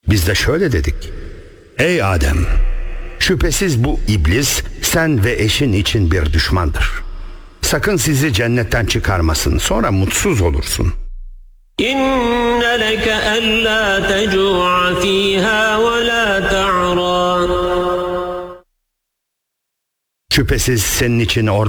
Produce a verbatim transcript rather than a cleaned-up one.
Biz de şöyle dedik: ey Adem, şüphesiz bu iblis sen ve eşin için bir düşmandır. Sakın sizi cennetten çıkarmasın, sonra mutsuz olursun. İnne leke ellâ tecu'a fîhâ ve lâ ta'râ. Şüphesiz senin için orada